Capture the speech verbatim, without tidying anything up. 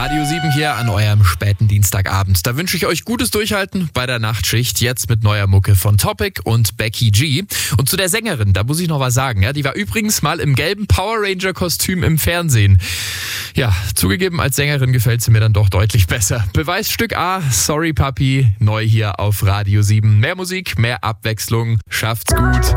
Radio sieben hier an eurem späten Dienstagabend. Da wünsche ich euch gutes Durchhalten bei der Nachtschicht. Jetzt mit neuer Mucke von Topic und Becky G. Und zu der Sängerin, da muss ich noch was sagen. Ja, die war übrigens mal im gelben Power Ranger Kostüm im Fernsehen. Ja, zugegeben, als Sängerin gefällt sie mir dann doch deutlich besser. Beweisstück A, Sorry Papi, neu hier auf Radio sieben. Mehr Musik, mehr Abwechslung, schafft's gut.